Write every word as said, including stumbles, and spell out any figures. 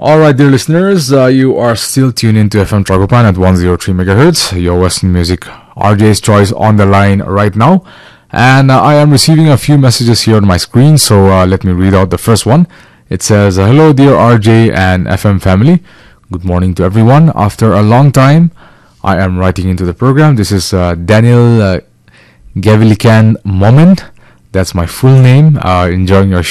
All right, dear listeners, uh, you are still tuned into F M Tragopan at one oh three megahertz. Your Western music, R J's choice on the line right now. And uh, I am receiving a few messages here on my screen, so uh, let me read out the first one. It says, "Hello, dear R J and F M family. Good morning to everyone. After a long time, I am writing into the program. This is uh, Daniel uh, Gavilican Moment. That's my full name. Uh, enjoying your